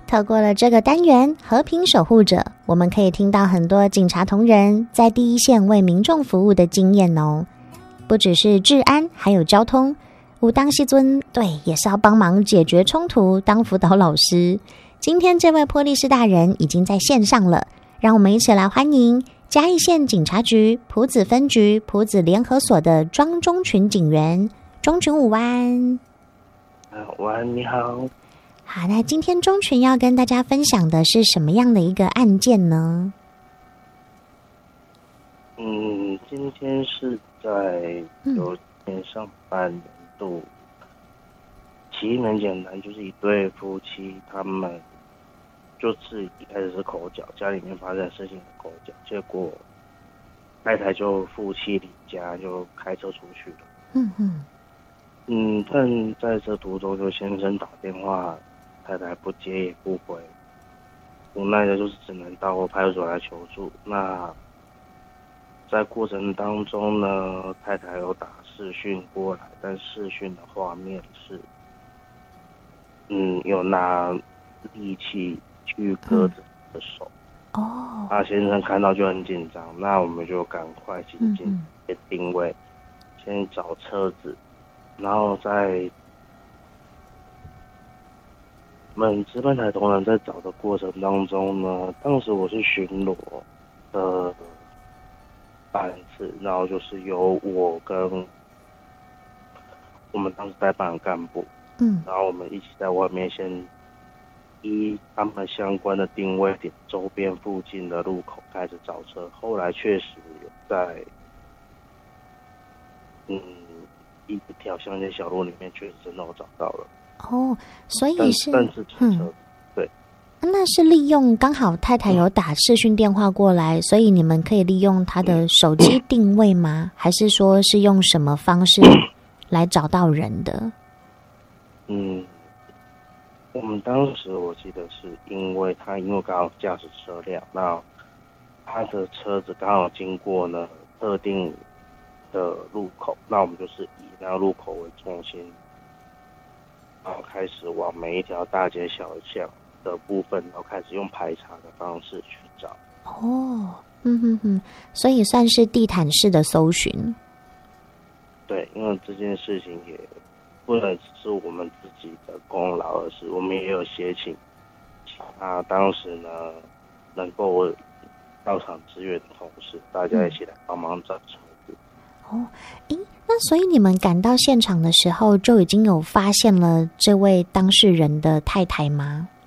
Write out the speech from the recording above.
透过了这个单元和平守护者，我们可以听到很多警察同仁在第一线为民众服务的经验哦。不只是治安，还有交通。武当西尊对，也是要帮忙解决冲突，当辅导老师。今天这位波利士大人已经在线上了，让我们一起来欢迎嘉义县警察局埔子分局埔子联合所的庄中群警员。中群午安。 午安，你好。 好，那今天中群要跟大家分享的是什么样的一个案件呢？ 今天是在有年上半年度，起因很简单，就是一对夫妻，他们就是一开始是口角，家里面发生事情的口角，结果太太就负气离家，就开车出去了。但在这途中，就先生打电话，太太不接也不回，无奈的就是只能到派出所来求助。那在过程当中呢，太太有打视讯过来，但视讯的画面是，有拿利器去割着的手。那先生看到就很紧张，那我们就赶快进行定位，先找车子，然后在我们值班台同仁在找的过程当中呢，当时我是巡逻的班次，然后就是由我跟我们当时代办的干部，然后我们一起在外面先依他们相关的定位点周边附近的路口开始找车，后来确实有在一条乡间小路里面确实真的我找到了。 所以是但是车对。 那是利用刚好太太有打视讯电话过来，所以你们可以利用她的手机定位吗？还是说是用什么方式来找到人的？ 我们当时我记得是因为刚好驾驶车辆，那他的车子刚好经过呢特定的路口，那我们就是以那个路口为中心，然后开始往每一条大街小巷的部分，然后开始用排查的方式去找。 所以算是地毯式的搜寻。 对，因为这件事情也不能只是我们自己的功劳，而是我们也有协请其他当时呢能够到场支援的同事，大家一起来帮忙找车子。 那所以你们赶到现场的时候，就已经有发现了这位当事人的太太吗？